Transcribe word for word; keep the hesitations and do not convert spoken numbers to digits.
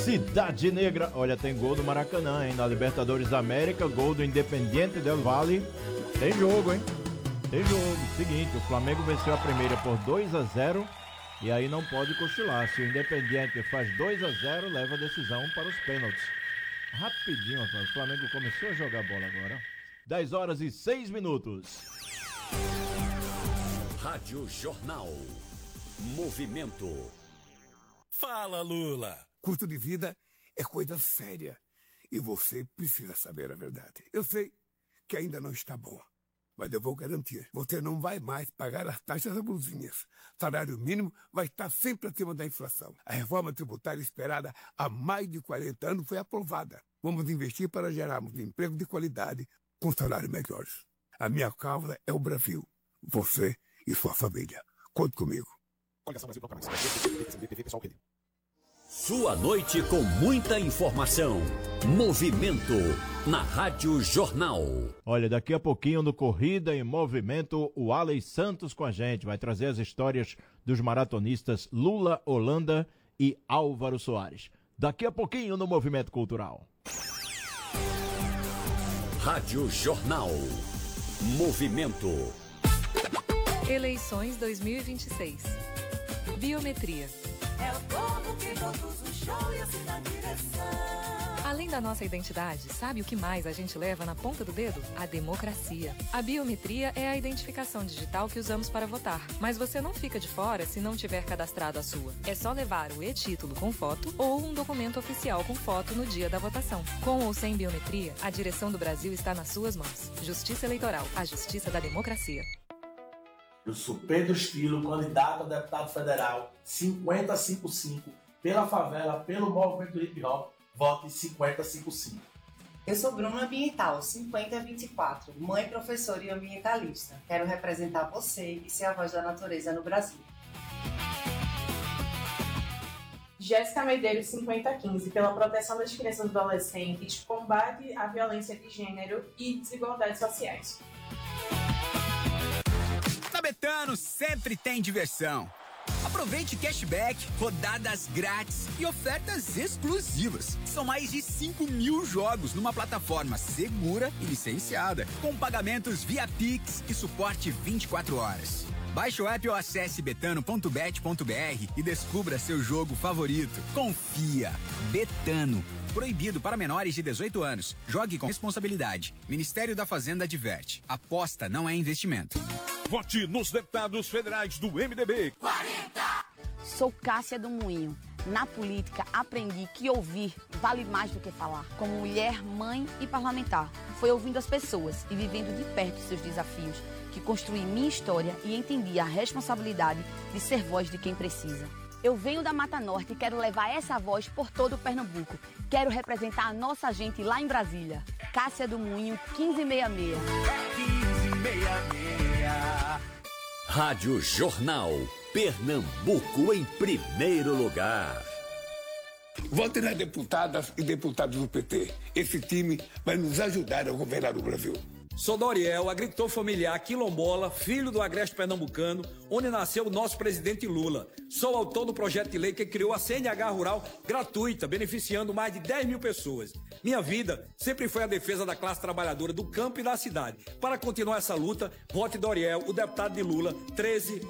Cidade Negra. Olha, tem gol do Maracanã, hein? Na Libertadores da América, gol do Independiente del Valle. Tem jogo, hein? Tem jogo. Seguinte, o Flamengo venceu a primeira por dois a zero e aí não pode cochilar. Se o Independiente faz dois a zero, leva a decisão para os pênaltis. Rapidinho, rapaz. O Flamengo começou a jogar bola agora. dez horas e seis minutos. Rádio Jornal. Movimento. Fala, Lula. Custo de vida é coisa séria e você precisa saber a verdade. Eu sei que ainda não está bom, mas eu vou garantir. Você não vai mais pagar as taxas abusinhas. Salário mínimo vai estar sempre acima da inflação. A reforma tributária esperada há mais de quarenta anos foi aprovada. Vamos investir para gerarmos emprego de qualidade com salários melhores. A minha causa é o Brasil. Você e sua família. Conte comigo. Sua noite com muita informação. Movimento na Rádio Jornal. Olha, daqui a pouquinho no Corrida em Movimento, o Alex Santos com a gente. Vai trazer as histórias dos maratonistas Lula Holanda e Álvaro Soares. Daqui a pouquinho no Movimento Cultural. Rádio Jornal. Movimento. Eleições dois mil e vinte e seis. Biometria. É o povo que produz o show e assim na direção. Além da nossa identidade, sabe o que mais a gente leva na ponta do dedo? A democracia. A biometria é a identificação digital que usamos para votar. Mas você não fica de fora se não tiver cadastrado a sua. É só levar o e-título com foto ou um documento oficial com foto no dia da votação. Com ou sem biometria, a direção do Brasil está nas suas mãos. Justiça Eleitoral, a justiça da democracia. Eu sou Pedro Estilo, candidato a deputado federal cinquenta cinquenta e cinco, pela favela, pelo movimento hip hop, vote cinquenta cinquenta e cinco. Eu sou Bruna Ambiental, cinquenta vinte e quatro, mãe, professora e ambientalista. Quero representar você e ser a voz da natureza no Brasil. Jéssica Medeiros, cinquenta quinze, pela proteção das crianças e adolescentes, combate à violência de gênero e desigualdades sociais. Na Betano sempre tem diversão. Aproveite cashback, rodadas grátis e ofertas exclusivas. São mais de cinco mil jogos numa plataforma segura e licenciada, com pagamentos via Pix e suporte vinte e quatro horas. Baixe o app ou acesse betano ponto bet ponto br e descubra seu jogo favorito. Confia. Betano. Proibido para menores de dezoito anos. Jogue com responsabilidade. Ministério da Fazenda adverte. Aposta não é investimento. Vote nos deputados federais do M D B. quarenta. Sou Cássia do Moinho. Na política, aprendi que ouvir vale mais do que falar. Como mulher, mãe e parlamentar, foi ouvindo as pessoas e vivendo de perto seus desafios que construí minha história e entendi a responsabilidade de ser voz de quem precisa. Eu venho da Mata Norte e quero levar essa voz por todo o Pernambuco. Quero representar a nossa gente lá em Brasília. Cássia do Moinho, quinze sessenta e seis. quinze sessenta e seis. Rádio Jornal. Pernambuco em primeiro lugar. Vote nas deputadas e deputados do P T. Esse time vai nos ajudar a governar o Brasil. Sou Doriel, agricultor familiar quilombola, filho do agreste pernambucano, onde nasceu o nosso presidente Lula. Sou autor do projeto de lei que criou a C N H Rural gratuita, beneficiando mais de dez mil pessoas. Minha vida sempre foi a defesa da classe trabalhadora do campo e da cidade. Para continuar essa luta, vote Doriel, o deputado de Lula, treze